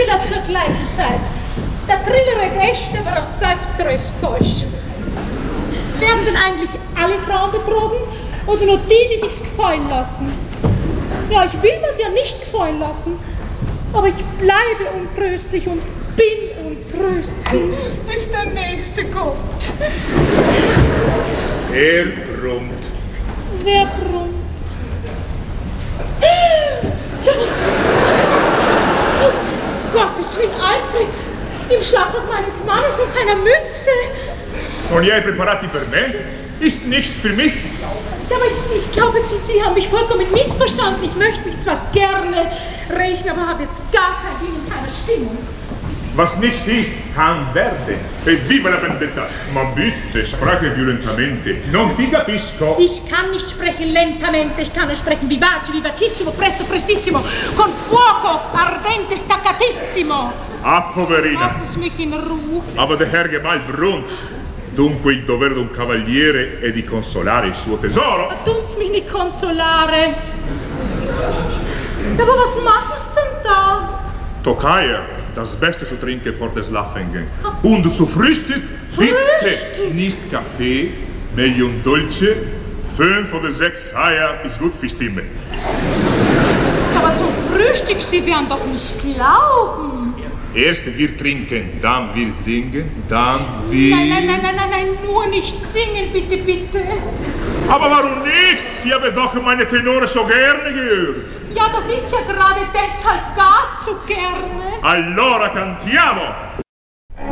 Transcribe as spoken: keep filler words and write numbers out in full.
jeder zur gleichen Zeit. Der Triller ist echt, aber der Seufzer ist falsch. Werden denn eigentlich alle Frauen betrogen oder nur die, die sich's gefallen lassen? Ja, ich will mir's ja nicht gefallen lassen, aber ich bleibe untröstlich und bin untröstlich. Bis der Nächste kommt. Er brummt. Wer brummt? Ja. Oh, Gottes Willen, Alfred, im Schlafrock meines Mannes und seiner Mütze. Und ihr preparati per me? Ist nicht für mich? Ja, aber ich, ich glaube, Sie, Sie haben mich vollkommen missverstanden. Ich möchte mich zwar gerne rächen, aber habe jetzt gar kein Willen, keine Stimmung. Was nicht ist, kann werden. E viva la vendetta! Ma bitte, spreche violentamente. Non ti capisco. Ich kann nicht sprechen lentamente, ich kann nur sprechen vivace, vivacissimo, presto, prestissimo, con fuoco, ardente, staccatissimo. Ah, poverina. Lass es mich in Ruhe. Aber der Herr Gemahl brummt. Dunque il dovere di un cavaliere è di consolare il suo tesoro. Ma tun's mich nicht consolare. Aber was machst du denn da? Tokaja, das Beste zu trinken vor des Schlafengehen. Und zu Frühstück, bitte Frühstück? nicht Kaffee, meglio un dolce. Fünf oder sechs Eier ist gut für Stimme. Aber zum Frühstück, Sie werden doch nicht glauben. Erst wir trinken, dann wir singen, dann wir... Nein, nein, nein, nein, nein, nein, nur nicht singen, bitte, bitte. Aber warum nicht? Sie haben doch meine Tenore so gerne gehört. Ja, das ist ja gerade deshalb gar zu gerne. Allora cantiamo!